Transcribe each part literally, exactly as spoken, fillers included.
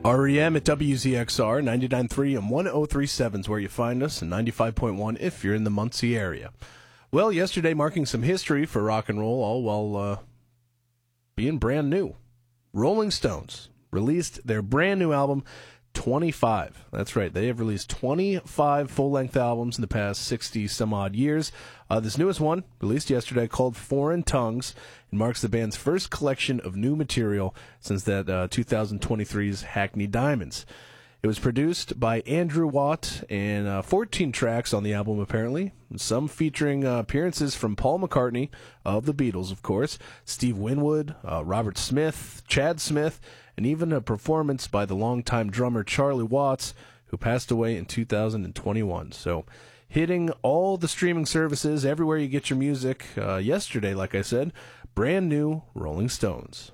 R E M at W Z X R, ninety-nine point three and one oh three point seven is where you find us, and ninety-five point one if you're in the Muncie area. Well, yesterday marking some history for rock and roll, all while uh, being brand new. Rolling Stones released their brand new album, twenty-five. That's right, they have released twenty-five full-length albums in the past sixty some odd years. Uh, this newest one, released yesterday, called Foreign Tongues, and marks the band's first collection of new material since that uh, twenty twenty-three's Hackney Diamonds. It was produced by Andrew Watt, and uh, fourteen tracks on the album, apparently, some featuring uh, appearances from Paul McCartney, of the Beatles, of course, Steve Winwood, uh, Robert Smith, Chad Smith, and even a performance by the longtime drummer Charlie Watts, who passed away in two thousand twenty-one. So, hitting all the streaming services, everywhere you get your music, uh, yesterday, like I said, brand new Rolling Stones.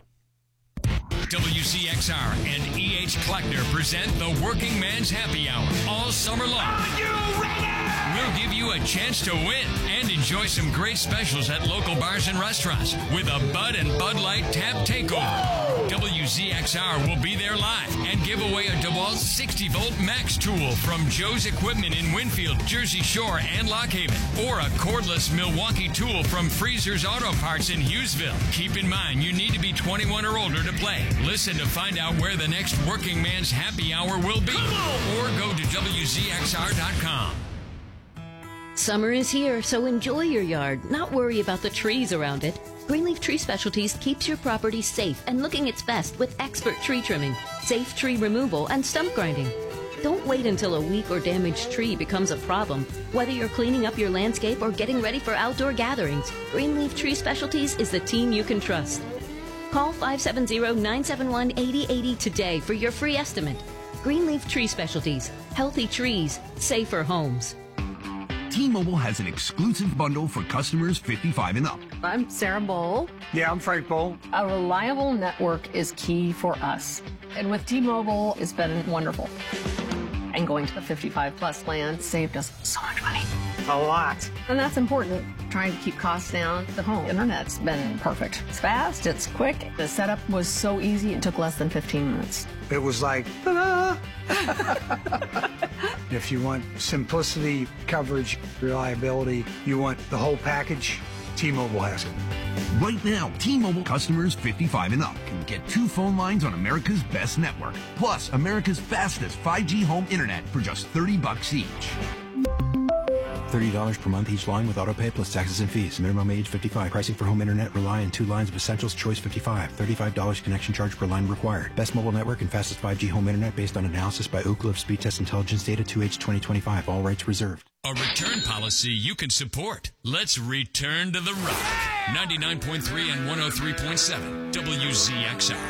W C X R and E H Kleckner present the Working Man's Happy Hour all summer long. Are you ready? We'll give you a chance to win and enjoy some great specials at local bars and restaurants with a Bud and Bud Light Tap Takeover. W Z X R will be there live and give away a DeWalt sixty volt Max tool from Joe's Equipment in Winfield, Jersey Shore, and Lock Haven, or a cordless Milwaukee tool from Freezer's Auto Parts in Hughesville. Keep in mind, you need to be twenty-one or older to play. Listen to find out where the next Working Man's Happy Hour will be, or go to W Z X R dot com. Summer is here, so enjoy your yard, not worry about the trees around it. Greenleaf Tree Specialties keeps your property safe and looking its best with expert tree trimming, safe tree removal, and stump grinding. Don't wait until a weak or damaged tree becomes a problem. Whether you're cleaning up your landscape or getting ready for outdoor gatherings, Greenleaf Tree Specialties is the team you can trust. Call five seven zero, nine seven one, eight oh eight oh today for your free estimate. Greenleaf Tree Specialties. Healthy trees, safer homes. T-Mobile has an exclusive bundle for customers fifty-five and up. I'm Sarah Bowl. Yeah, I'm Frank Bowl. A reliable network is key for us. And with T-Mobile, it's been wonderful. And going to the fifty-five plus plan saved us so much money. A lot. And that's important. Trying to keep costs down. The home internet's been perfect. It's fast, it's quick. The setup was so easy, it took less than fifteen minutes. It was like, ta-da! If you want simplicity, coverage, reliability, you want the whole package, T-Mobile has it. Right now, T-Mobile customers fifty-five and up can get two phone lines on America's best network, plus America's fastest five G home internet for just thirty bucks each. thirty dollars per month each line with autopay plus taxes and fees. Minimum age fifty-five. Pricing for home internet rely on two lines of Essentials Choice fifty-five. thirty-five dollars connection charge per line required. Best mobile network and fastest five G home internet based on analysis by Ookla of Speed Test Intelligence Data two H twenty twenty-five. All rights reserved. A return policy you can support. Let's return to the rock. ninety-nine point three and one oh three point seven W Z X R.